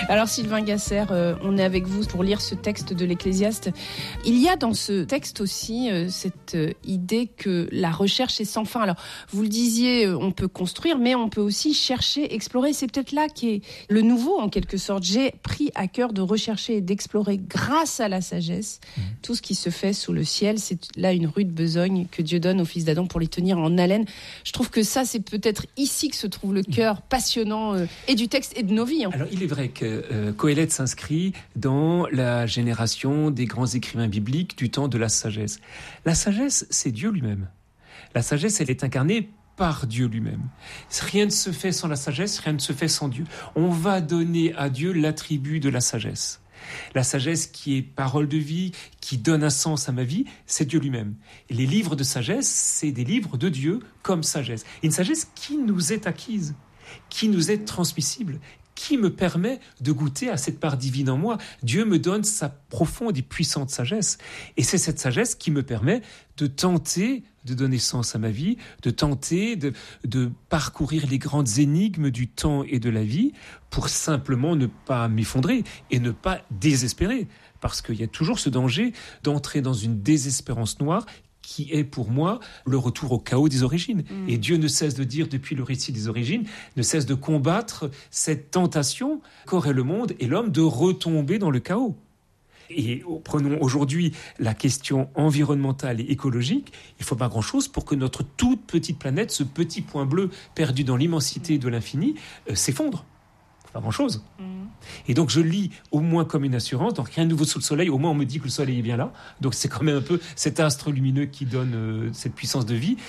Alors Sylvain Gasser, on est avec vous pour lire ce texte de l'Ecclésiaste. Il y a dans ce texte aussi cette idée que la recherche est sans fin. Alors vous le disiez, on peut construire, mais on peut aussi chercher, explorer. C'est peut-être là qui est le nouveau en quelque sorte. J'ai pris à cœur de rechercher et d'explorer grâce à la sagesse tout ce qui se fait sous le ciel. C'est là une rude besogne que Dieu donne aux fils d'Adam pour les tenir en haleine. Je trouve que ça, c'est peut-être ici que se trouve le cœur passionnant et du texte et de nos vies. Alors il est vrai que Qoéleth s'inscrit dans la génération des grands écrivains bibliques du temps de la sagesse. La sagesse, c'est Dieu lui-même. La sagesse, elle est incarnée par Dieu lui-même. Rien ne se fait sans la sagesse, rien ne se fait sans Dieu. On va donner à Dieu l'attribut de la sagesse. La sagesse qui est parole de vie, qui donne un sens à ma vie, c'est Dieu lui-même. Et les livres de sagesse, c'est des livres de Dieu comme sagesse. Une sagesse qui nous est acquise, qui nous est transmissible, qui me permet de goûter à cette part divine en moi. Dieu me donne sa profonde et puissante sagesse. Et c'est cette sagesse qui me permet de tenter de donner sens à ma vie, de tenter de parcourir les grandes énigmes du temps et de la vie pour simplement ne pas m'effondrer et ne pas désespérer. Parce qu'il y a toujours ce danger d'entrer dans une désespérance noire qui est pour moi le retour au chaos des origines. Et Dieu ne cesse de dire depuis le récit des origines, ne cesse de combattre cette tentation qu'aurait le monde et l'homme de retomber dans le chaos. Et prenons aujourd'hui la question environnementale et écologique. Il ne faut pas grand-chose pour que notre toute petite planète, ce petit point bleu perdu dans l'immensité de l'infini, s'effondre. Pas grand-chose. Et donc je lis au moins comme une assurance, donc rien de nouveau sous le soleil, au moins on me dit que le soleil est bien là, donc c'est quand même un peu cet astre lumineux qui donne cette puissance de vie.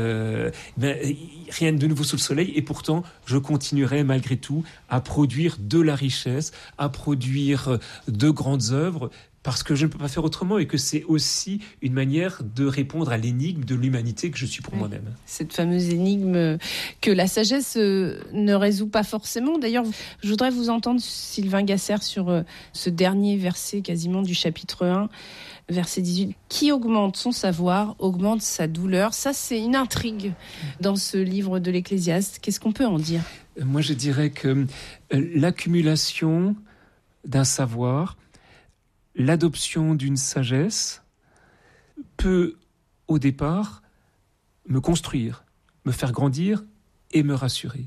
Rien de nouveau sous le soleil, et pourtant je continuerai malgré tout à produire de la richesse, à produire de grandes œuvres, parce que je ne peux pas faire autrement et que c'est aussi une manière de répondre à l'énigme de l'humanité que je suis pour moi-même. Cette fameuse énigme que la sagesse ne résout pas forcément. D'ailleurs, je voudrais vous entendre, Sylvain Gasser, sur ce dernier verset quasiment du chapitre 1, verset 18. Qui augmente son savoir, augmente sa douleur. Ça, c'est une intrigue dans ce livre de l'Ecclésiaste. Qu'est-ce qu'on peut en dire ? Moi, je dirais que l'accumulation d'un savoir, l'adoption d'une sagesse peut, au départ, me construire, me faire grandir et me rassurer.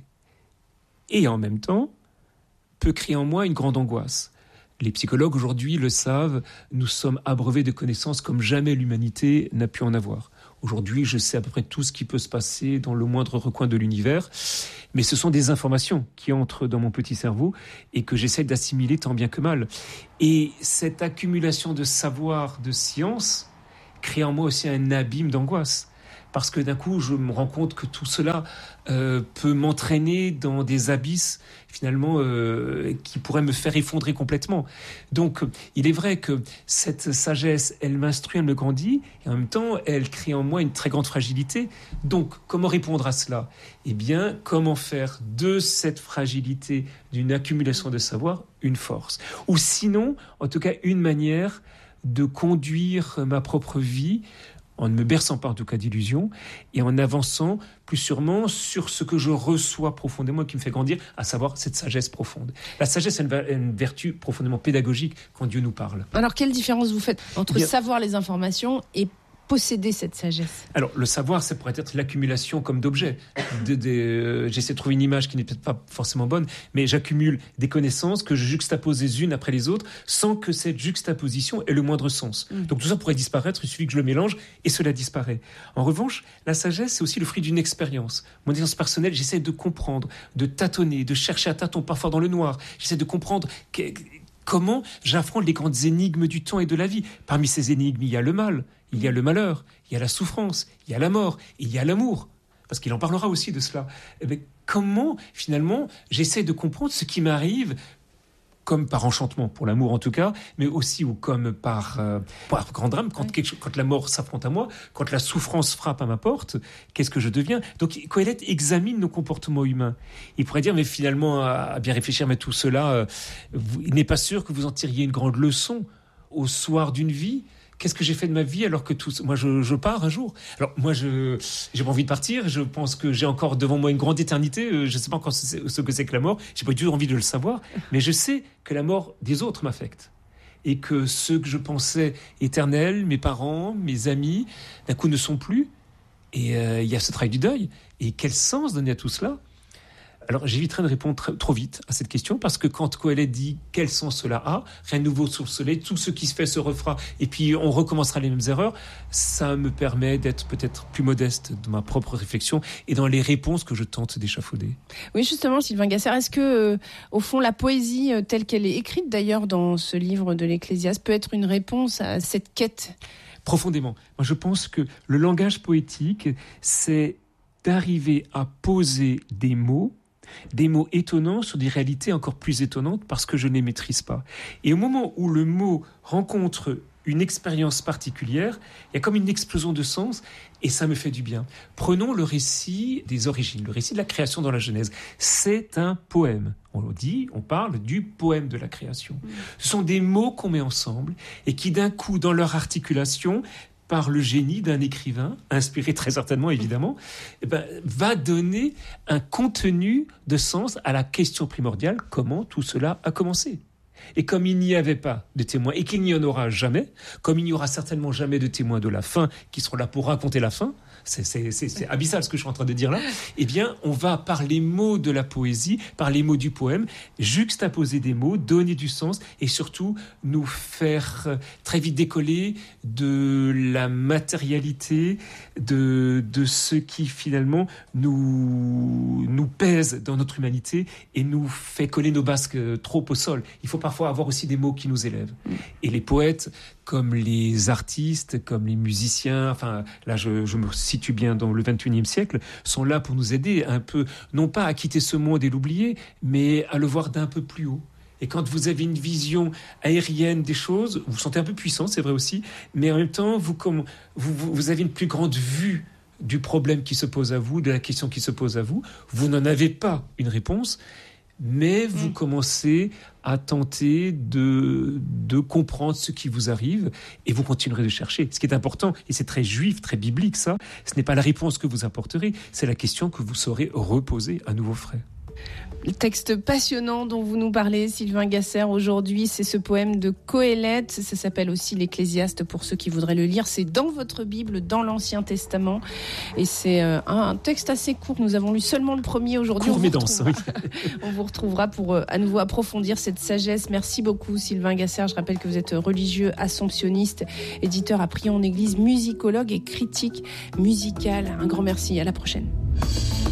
Et en même temps, peut créer en moi une grande angoisse. Les psychologues aujourd'hui le savent, nous sommes abreuvés de connaissances comme jamais l'humanité n'a pu en avoir. Aujourd'hui, je sais à peu près tout ce qui peut se passer dans le moindre recoin de l'univers, mais ce sont des informations qui entrent dans mon petit cerveau et que j'essaie d'assimiler tant bien que mal. Et cette accumulation de savoir, de science, crée en moi aussi un abîme d'angoisse. Parce que d'un coup, je me rends compte que tout cela peut m'entraîner dans des abysses, finalement, qui pourraient me faire effondrer complètement. Donc, il est vrai que cette sagesse, elle m'instruit, elle me grandit, et en même temps, elle crée en moi une très grande fragilité. Donc, comment répondre à cela ? Eh bien, comment faire de cette fragilité, d'une accumulation de savoir, une force ? Ou sinon, en tout cas, une manière de conduire ma propre vie, en ne me berçant pas en tout cas d'illusions, et en avançant plus sûrement sur ce que je reçois profondément et qui me fait grandir, à savoir cette sagesse profonde. La sagesse est une vertu profondément pédagogique quand Dieu nous parle. Alors quelle différence vous faites entre savoir les informations et posséder cette sagesse ? Alors, le savoir, ça pourrait être l'accumulation comme d'objets. J'essaie de trouver une image qui n'est peut-être pas forcément bonne, mais j'accumule des connaissances que je juxtapose les unes après les autres sans que cette juxtaposition ait le moindre sens. Donc tout ça pourrait disparaître, il suffit que je le mélange et cela disparaît. En revanche, la sagesse, c'est aussi le fruit d'une expérience. Mon expérience personnelle, j'essaie de comprendre, de tâtonner, de chercher à tâtons, parfois dans le noir. J'essaie de comprendre comment j'affronte les grandes énigmes du temps et de la vie. Parmi ces énigmes, il y a le mal, il y a le malheur, il y a la souffrance, il y a la mort, il y a l'amour. Parce qu'il en parlera aussi de cela. Comment, finalement, j'essaie de comprendre ce qui m'arrive, comme par enchantement, pour l'amour en tout cas, mais aussi ou comme par grand drame, quand la mort s'affronte à moi, quand la souffrance frappe à ma porte, qu'est-ce que je deviens ? Donc Qoéleth examine nos comportements humains. Il pourrait dire, mais finalement, à bien réfléchir, mais tout cela, il n'est pas sûr que vous en tiriez une grande leçon au soir d'une vie qu'est-ce que j'ai fait de ma vie alors que moi je pars un jour. Alors moi j'ai pas envie de partir, je pense que j'ai encore devant moi une grande éternité, je sais pas encore ce que c'est que la mort, j'ai pas du tout envie de le savoir, mais je sais que la mort des autres m'affecte. Et que ceux que je pensais éternels, mes parents, mes amis, d'un coup ne sont plus. Et il y a ce travail du deuil. Et quel sens donner à tout cela ? Alors j'éviterai de répondre trop vite à cette question, parce que quand Kohelet dit quel sens cela a, rien de nouveau sous le soleil, tout ce qui se fait se refera, et puis on recommencera les mêmes erreurs, ça me permet d'être peut-être plus modeste dans ma propre réflexion et dans les réponses que je tente d'échafauder. Oui, justement, Sylvain Gasser, est-ce que, au fond, la poésie telle qu'elle est écrite d'ailleurs dans ce livre de l'Ecclésiaste peut être une réponse à cette quête ? Profondément. Moi, je pense que le langage poétique, c'est d'arriver à poser des mots étonnants sur des réalités encore plus étonnantes parce que je ne les maîtrise pas. Et au moment où le mot rencontre une expérience particulière, il y a comme une explosion de sens et ça me fait du bien. Prenons le récit des origines, le récit de la création dans la Genèse. C'est un poème. On parle du poème de la création. Ce sont des mots qu'on met ensemble et qui d'un coup, dans leur articulation, par le génie d'un écrivain, inspiré très certainement évidemment, va donner un contenu de sens à la question primordiale, comment tout cela a commencé. Et comme il n'y avait pas de témoins, et qu'il n'y en aura jamais, comme il n'y aura certainement jamais de témoins de la fin qui seront là pour raconter la fin, c'est abyssal ce que je suis en train de dire là, eh bien on va par les mots de la poésie, par les mots du poème, juxtaposer des mots, donner du sens et surtout nous faire très vite décoller de la matérialité, de ce qui finalement nous pèse dans notre humanité et nous fait coller nos basques trop au sol. Il faut parfois avoir aussi des mots qui nous élèvent. Et les poètes, comme les artistes, comme les musiciens, enfin là je me situe bien dans le 21e siècle, sont là pour nous aider un peu, non pas à quitter ce monde et l'oublier, mais à le voir d'un peu plus haut. Et quand vous avez une vision aérienne des choses, vous vous sentez un peu puissant, c'est vrai aussi, mais en même temps, vous avez une plus grande vue du problème qui se pose à vous, de la question qui se pose à vous. Vous n'en avez pas une réponse, mais vous commencez à tenter de comprendre ce qui vous arrive et vous continuerez de chercher. Ce qui est important, et c'est très juif, très biblique ça, ce n'est pas la réponse que vous apporterez, c'est la question que vous saurez reposer à nouveau frais. Le texte passionnant dont vous nous parlez, Sylvain Gasser, aujourd'hui, c'est ce poème de Kohelet. Ça s'appelle aussi l'Ecclésiaste pour ceux qui voudraient le lire. C'est dans votre Bible, dans l'Ancien Testament. Et c'est un texte assez court. Nous avons lu seulement le premier aujourd'hui. Court mais dense, oui. On vous retrouvera pour à nouveau approfondir cette sagesse. Merci beaucoup, Sylvain Gasser. Je rappelle que vous êtes religieux assomptionniste, éditeur à Prions en Église, musicologue et critique musicale. Un grand merci. À la prochaine.